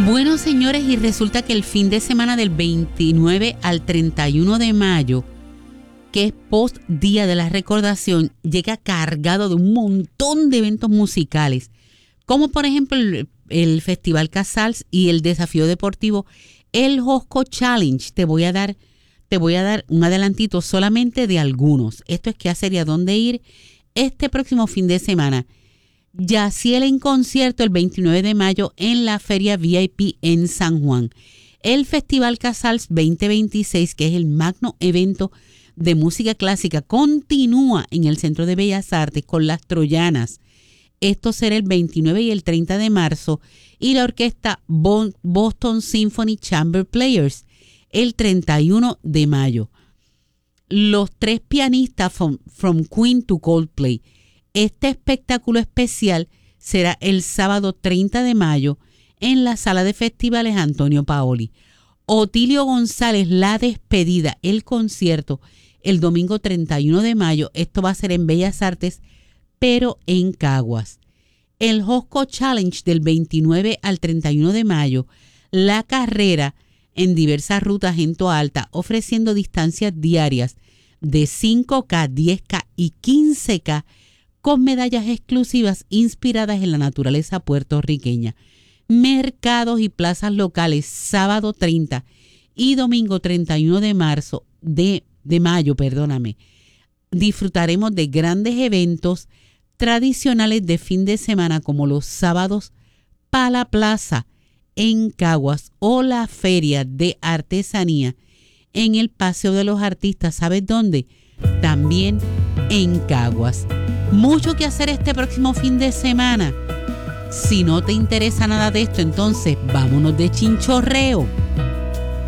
Bueno, señores, y resulta que el fin de semana del 29 al 31 de mayo, que es post Día de la Recordación, llega cargado de un montón de eventos musicales, como por ejemplo el Festival Casals y el desafío deportivo, el Josco Challenge. Te voy a dar un adelantito solamente de algunos. Esto es qué hacer y a dónde ir este próximo fin de semana. Yaciel en concierto el 29 de mayo en la Feria VIP en San Juan. El Festival Casals 2026, que es el magno evento de música clásica, continúa en el Centro de Bellas Artes con las Troyanas. Esto será el 29 y el 30 de marzo. Y la orquesta Boston Symphony Chamber Players el 31 de mayo. Los tres pianistas from Queen to Coldplay. Este espectáculo especial será el sábado 30 de mayo en la Sala de Festivales Antonio Paoli. Otilio González, La Despedida, el concierto, el domingo 31 de mayo. Esto va a ser en Bellas Artes, pero en Caguas. El Josco Challenge del 29 al 31 de mayo. La carrera en diversas rutas en Toa Alta, ofreciendo distancias diarias de 5K, 10K y 15K, con medallas exclusivas inspiradas en la naturaleza puertorriqueña. Mercados y plazas locales, sábado 30 y domingo 31 de mayo. Disfrutaremos de grandes eventos tradicionales de fin de semana, como los sábados pa' la plaza en Caguas o la feria de artesanía en el Paseo de los Artistas. ¿Sabes dónde? También en Caguas. Mucho que hacer este próximo fin de semana. Si no te interesa nada de esto, entonces vámonos de chinchorreo.